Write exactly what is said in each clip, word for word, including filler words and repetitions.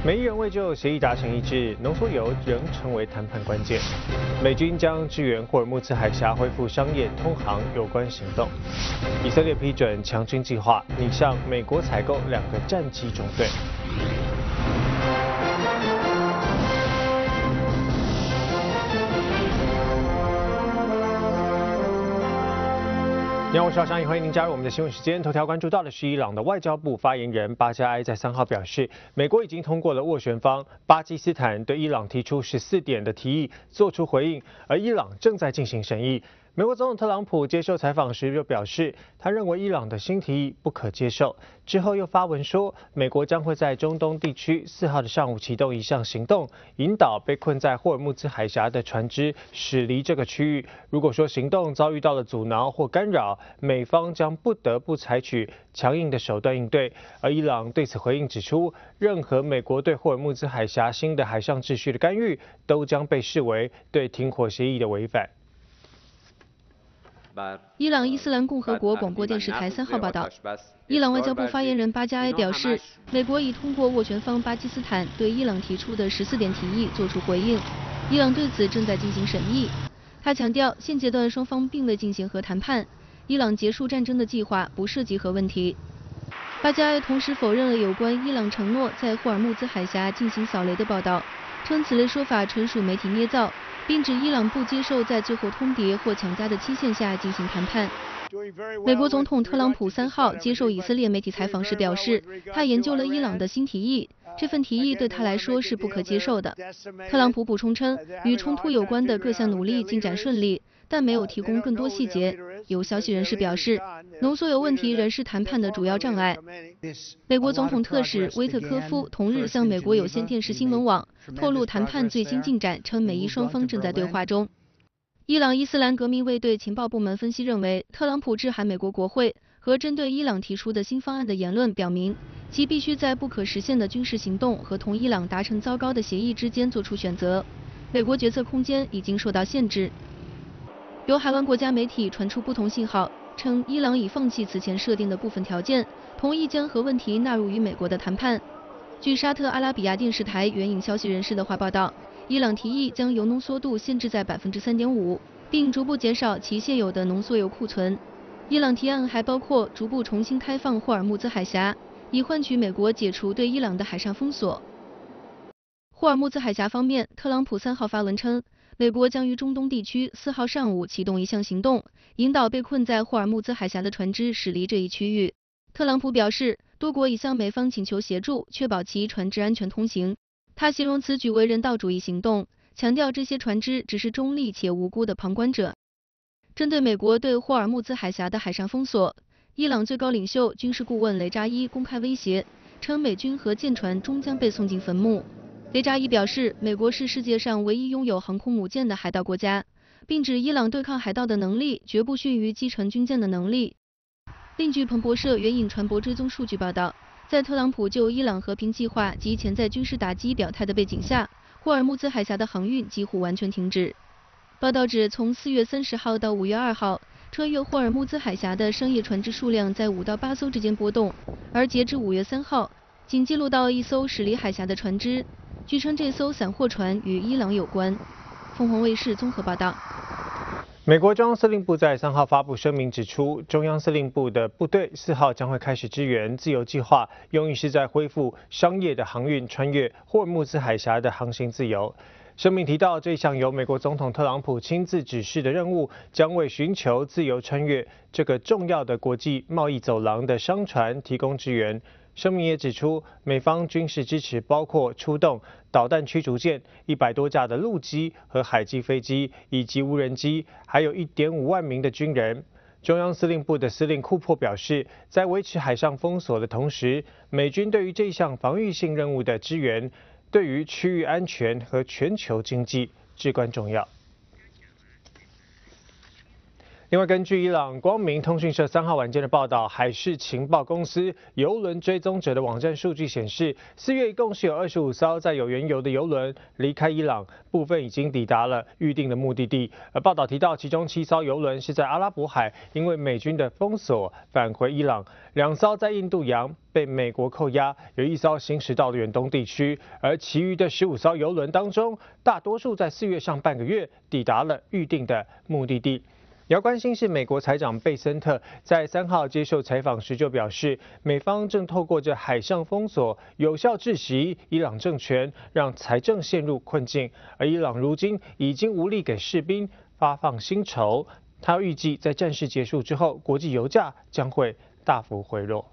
美伊仍未就协议达成一致，浓缩铀仍成为谈判关键。美军将支援霍尔木兹海峡恢复商业通航有关行动。以色列批准强军计划，拟向美国采购两个战机中队。你好，我是邵翔，也欢迎您加入我们的新闻时间。头条关注到的是伊朗的外交部发言人巴加埃在三号表示，美国已经通过了斡旋方巴基斯坦对伊朗提出十四点的提议做出回应，而伊朗正在进行审议。美国总统特朗普接受采访时就表示，他认为伊朗的新提议不可接受。之后又发文说，美国将会在中东地区四号的上午启动一项行动，引导被困在霍尔木兹海峡的船只驶离这个区域。如果说行动遭遇到了阻挠或干扰，美方将不得不采取强硬的手段应对。而伊朗对此回应指出，任何美国对霍尔木兹海峡新的海上秩序的干预，都将被视为对停火协议的违反。 伊朗伊斯兰共和国广播电视台三号报道，伊朗外交部发言人巴加埃表示，美国已通过斡旋方巴基斯坦对伊朗提出的十四点提议作出回应，伊朗对此正在进行审议。他强调，现阶段双方并未进行核谈判，伊朗结束战争的计划不涉及核问题。巴加埃同时否认了有关伊朗承诺在霍尔木兹海峡进行扫雷的报道，称此类说法纯属媒体捏造，并指伊朗不接受在最后通牒或强加的期限下进行谈判。美国总统特朗普三号接受以色列媒体采访时表示，他研究了伊朗的新提议，这份提议对他来说是不可接受的。特朗普补充称，与冲突有关的各项努力进展顺利，但没有提供更多细节。有消息人士表示，浓缩铀问题仍是谈判的主要障碍。美国总统特使威特科夫同日向美国有线电视新闻网透露谈判最新进展，称美伊双方正在对话中。伊朗伊斯兰革命卫队情报部门分析认为，特朗普致函美国国会和针对伊朗提出的新方案的言论表明，其必须在不可实现的军事行动和同伊朗达成糟糕的协议之间做出选择。美国决策空间已经受到限制。有海湾国家媒体传出不同信号，称伊朗已放弃此前设定的部分条件，同意将核问题纳入与美国的谈判。据沙特阿拉比亚电视台援引消息人士的话报道，伊朗提议将铀浓缩度限制在百分之三点五，并逐步减少其现有的浓缩铀库存。伊朗提案还包括逐步重新开放霍尔木兹海峡，以换取美国解除对伊朗的海上封锁。霍尔木兹海峡方面，特朗普三号发文称，美国将于中东地区四号上午启动一项行动，引导被困在霍尔木兹海峡的船只驶离这一区域。特朗普表示，多国已向美方请求协助，确保其船只安全通行。他形容此举为人道主义行动，强调这些船只只是中立且无辜的旁观者。针对美国对霍尔木兹海峡的海上封锁，伊朗最高领袖军事顾问雷扎伊公开威胁，称美军和舰船终将被送进坟墓。雷扎伊表示，美国是世界上唯一拥有航空母舰的海盗国家，并指伊朗对抗海盗的能力绝不逊于击沉军舰的能力。另据彭博社援引船舶追踪数据报道，在特朗普就伊朗和平计划及潜在军事打击表态的背景下，霍尔木兹海峡的航运几乎完全停止。报道指，从四月三十号到五月二号，穿越霍尔木兹海峡的商业船只数量在五到八艘之间波动，而截至五月三号，仅记录到一艘驶离海峡的船只。据称，这艘散货船与伊朗有关。凤凰卫视综合报道。 美国中央司令部在三号发布声明指出，中央司令部的部队四号将会开始支援自由计划，用意是在恢复商业的航运穿越霍尔木兹海峡的航行自由。声明提到，这项由美国总统特朗普亲自指示的任务，将为寻求自由穿越这个重要的国际贸易走廊的商船提供支援。声明也指出，美方军事支持包括出动导弹驱逐舰、一百多架的陆基和海基飞机以及无人机，还有一点五万名的军人。中央司令部的司令库珀表示，在维持海上封锁的同时，美军对于这项防御性任务的支援，对于区域安全和全球经济至关重要。 另外，根据伊朗光明通讯社三号晚间的报道，海事情报公司邮轮追踪者的网站数据显示，四月一共是有二十五艘载有原油的邮轮离开伊朗，部分已经抵达了预定的目的地。而报道提到，其中七艘邮轮是在阿拉伯海因为美军的封锁返回伊朗，两艘在印度洋被美国扣押，有一艘行驶到了远东地区，而其余的十五艘邮轮当中，大多数在四月上半个月抵达了预定的目的地。要关心是美国财长贝森特在三号接受采访时就表示，美方正透过这海上封锁有效窒息伊朗政权，让财政陷入困境。而伊朗如今已经无力给士兵发放薪酬，他预计在战事结束之后，国际油价将会大幅回落。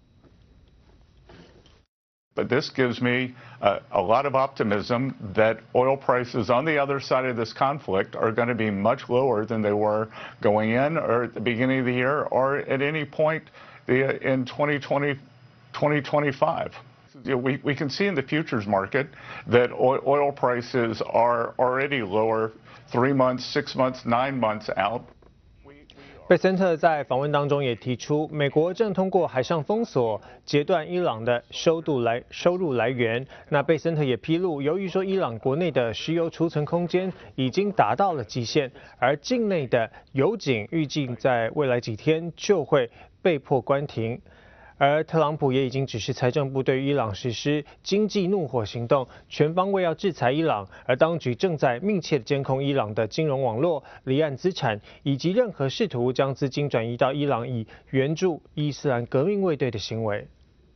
But this gives me uh, a lot of optimism that oil prices on the other side of this conflict are going to be much lower than they were going in or at the beginning of the year or at any point in twenty twenty, twenty twenty-five. You know, we, we can see in the futures market that oil prices are already lower three months, six months, nine months out. 贝森特在访问当中也提出，美国正通过海上封锁截断伊朗的收入来收入来源。那贝森特也披露，由于说伊朗国内的石油储存空间已经达到了极限，而境内的油井预计在未来几天就会被迫关停。而特朗普也已经指示财政部对于伊朗实施经济怒火行动，全方位要制裁伊朗。而当局正在密切监控伊朗的金融网络、离岸资产，以及任何试图将资金转移到伊朗以援助伊斯兰革命卫队的行为。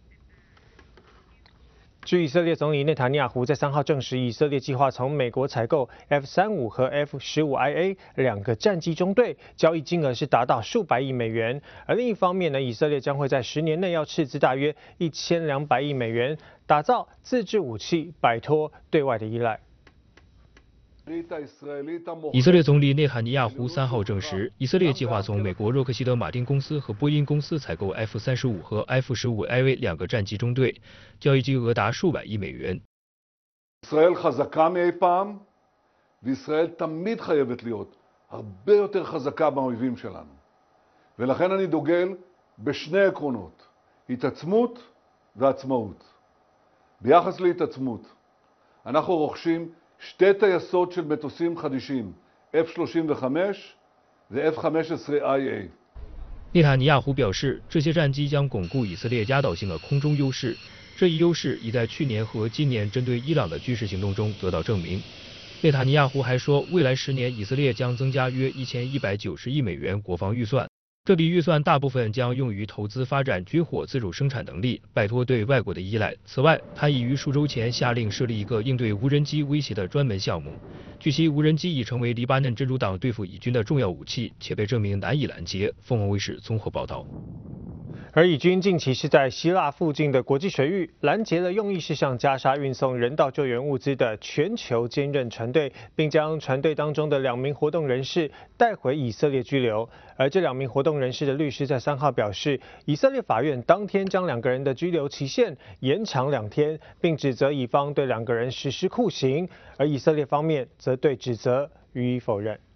据以色列总理内塔尼亚胡在三号证实，以色列计划从美国采购 F 三十五和 F 十五 I A 两个战机中队，交易金额是达到数百亿美元。而另一方面呢，以色列将会在十年内要斥资大约一千两百亿美元，打造自制武器，摆脱对外的依赖。 以色列总理内塔尼亚胡三号证实，以色列计划从美国洛克希德马丁公司和波音公司采购 F 三十五和 F 十五 I A 两个战机中队，交易金额达数百亿美元。 ישראל חזקה מאי פעם, וישראל תמיד חייבת להיות הרבה יותר חזקה מהאויבים שלנו. ולכן אני דוגל בשני עקרונות, התעצמות ועצמאות. ביחס להתעצמות, אנחנו רוכשים שתי טייסות של מטוסים חדישים, F 三十五 ו-F 十五 I A。 内塔尼亚胡表示，这些战机将巩固以色列压倒性的空中优势，这一优势已在去年和今年针对伊朗的军事行动中得到证明。内塔尼亚胡还说，未来十年以色列将增加约一千一百九十亿美元国防预算。这笔预算大部分将用于投资发展军火自主生产能力，摆脱对外国的依赖。此外，他已于数周前下令设立一个应对无人机威胁的专门项目。据悉，无人机已成为黎巴嫩真主党对付以军的重要武器，且被证明难以拦截。凤凰卫视综合报道。 而以军近期是在希腊附近的国际水域拦截了用意是向加沙运送人道救援物资的全球坚韧船队，并将船队当中的两名活动人士带回以色列拘留。而这两名活动人士的律师在三号表示，以色列法院当天将两个人的拘留期限延长两天，并指责以方对两个人实施酷刑，而以色列方面则对指责予以否认。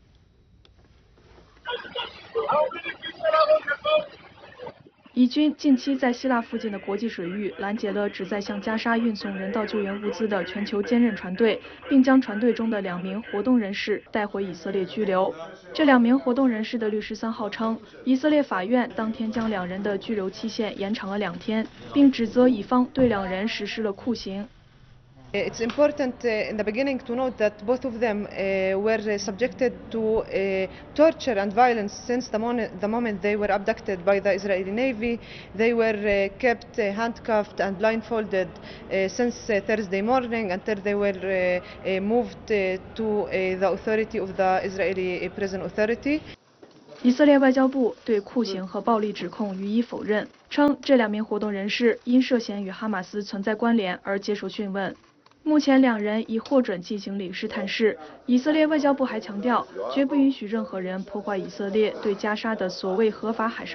以军近期在希腊附近的国际水域拦截了旨在向加沙运送人道救援物资的全球坚韧船队，并将船队中的两名活动人士带回以色列拘留。这两名活动人士的律师三号称，以色列法院当天将两人的拘留期限延长了两天，并指责以方对两人实施了酷刑。 It's important uh, in the beginning to note that both of them uh, were subjected to uh, torture and violence since the moment, the moment they were abducted by the Israeli Navy. They were uh, kept uh, handcuffed and blindfolded uh, since uh, Thursday morning until they were uh, uh, moved uh, to uh, the authority of the Israeli Prison Authority. 以色列外交部对酷刑和暴力指控予以否认，称这两名活动人士因涉嫌与哈马斯存在关联而接受讯问。目前两人已获准进行领事探视。以色列外交部还强调，绝不允许任何人破坏以色列对加沙的所谓合法海上